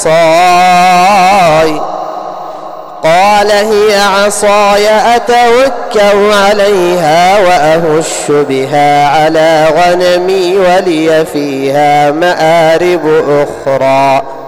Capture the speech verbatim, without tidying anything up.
عصاي قال هي عصاي أتوكأ عليها وأهش بها على غنمي ولي فيها مآرب أخرى.